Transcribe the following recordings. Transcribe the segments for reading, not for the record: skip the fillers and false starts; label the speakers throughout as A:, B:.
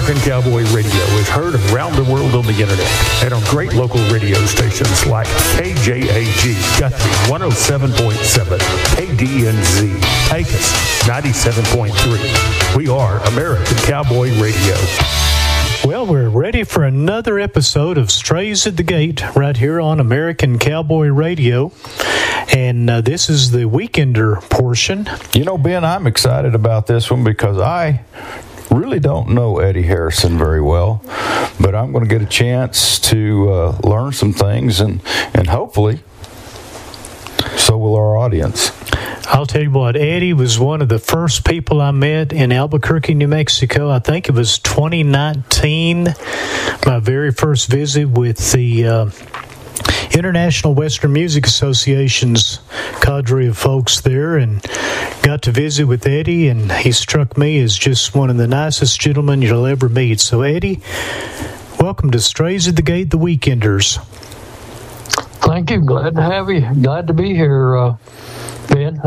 A: American Cowboy Radio is heard around the world on the internet and on great local radio stations like KJAG, Guthrie 107.7, KDNZ, Pecos 97.3. We are American Cowboy Radio.
B: Well, we're ready for another episode of Strays at the Gate right here on American Cowboy Radio. And this is the Weekender portion.
C: You know, Ben, I'm excited about this one because I really don't know Eddie Harrison very well, but I'm going to get a chance to learn some things, and hopefully so will our audience.
B: I'll tell you what, Eddie was one of the first people I met in Albuquerque, New Mexico. I think it was 2019, my very first visit with the International Western Music Association's cadre of folks there, and got to visit with Eddie, and he struck me as just one of the nicest gentlemen you'll ever meet. So, Eddie, welcome to Strays at the Gate, the Weekenders.
D: Thank you. Glad to have you. Glad to be here, Ben.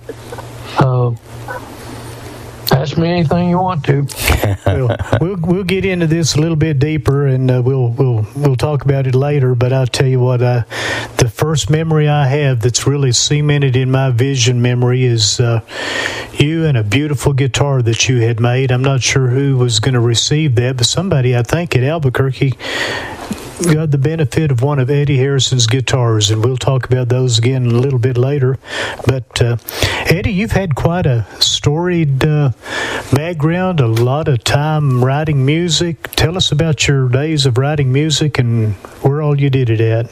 D: Ask me anything you want to.
B: Well, we'll get into this a little bit deeper, and we'll talk about it later. But I'll tell you what, the first memory I have that's really cemented in my vision memory is you and a beautiful guitar that you had made. I'm not sure who was going to receive that, but somebody, I think, at Albuquerque got the benefit of one of Eddie Harrison's guitars, and we'll talk about those again a little bit later. But Eddie, you've had quite a storied background, a lot of time writing music. Tell us about your days of writing music and where all you did it at.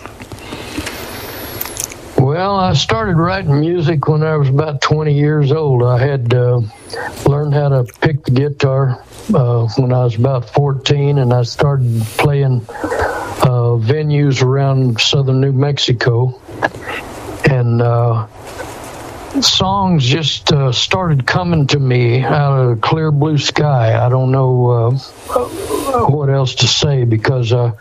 D: Well, I started writing music when I was about 20 years old. I had learned how to pick the guitar when I was about 14, and I started playing venues around southern New Mexico, and songs just started coming to me out of the clear blue sky. I don't know what else to say, because I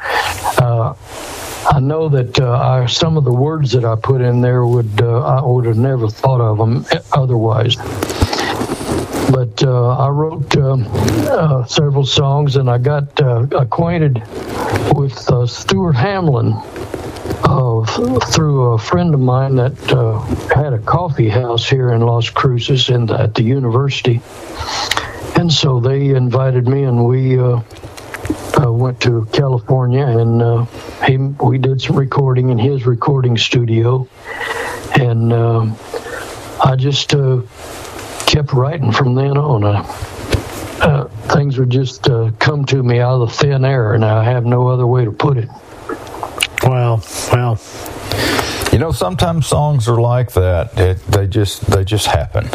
D: know that some of the words that I put in there I would have never thought of them otherwise. But I wrote several songs, and I got acquainted with Stuart Hamlin through a friend of mine that had a coffee house here in Las Cruces at the university. And so they invited me, and we went to California, and we did some recording in his recording studio. And I just kept writing from then on. Things would just come to me out of the thin air, and I have no other way to put it.
B: Wow.
C: You know, sometimes songs are like that. They just happen.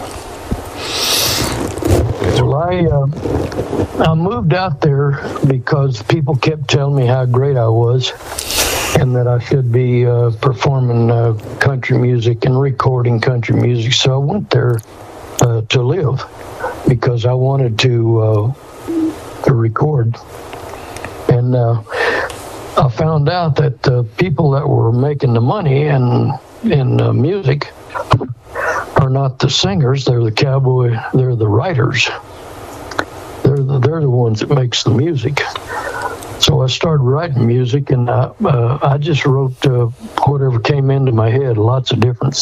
D: Well, I moved out there because people kept telling me how great I was, and that I should be performing country music and recording country music. So I went there to live, because I wanted to record. And I found out that the people that were making the money in music are not the singers. They're they're the writers. They're the ones that makes the music. So I started writing music, and I just wrote whatever came into my head, lots of different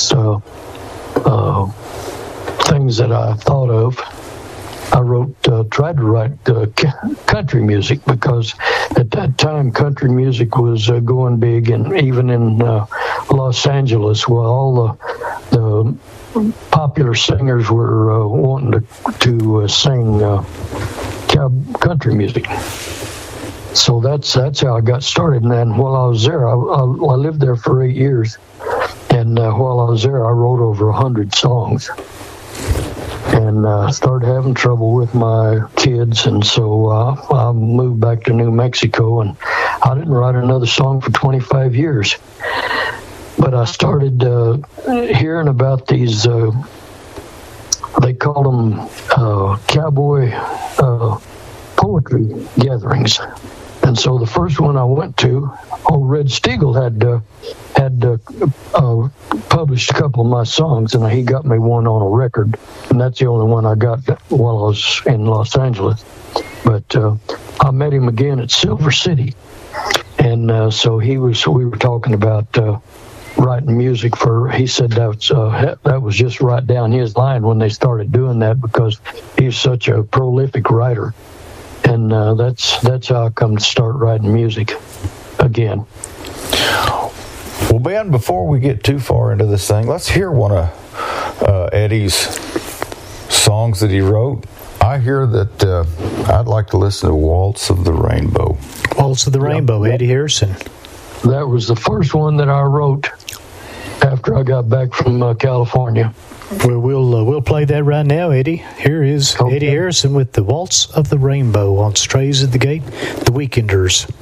D: things that I thought of. I tried to write country music, because at that time country music was going big, and even in Los Angeles, well, all the popular singers were wanting to sing country music. So that's how I got started. And then while I was there, I lived there for 8 years, and while I was there, I wrote over 100 songs. And started having trouble with my kids, and so I moved back to New Mexico, and I didn't write another song for 25 years. But I started hearing about these, they call them cowboy poetry gatherings. And so the first one I went to, old Red Stiegel had published a couple of my songs, and he got me one on a record, and that's the only one I got while I was in Los Angeles. But I met him again at Silver City, and so we were talking about writing music for. He said that was just right down his line when they started doing that, because he's such a prolific writer. And that's how I come to start writing music again.
C: Well, Ben, before we get too far into this thing, let's hear one of Eddie's songs that he wrote. I hear that I'd like to listen to Waltz of the Rainbow.
B: Waltz of the Rainbow, Eddie Harrison.
D: That was the first one that I wrote after I got back from California.
B: Well, we'll play that right now, Eddie. Here is Eddie Harrison with the Waltz of the Rainbow on Strays at the Gate, The Weekenders.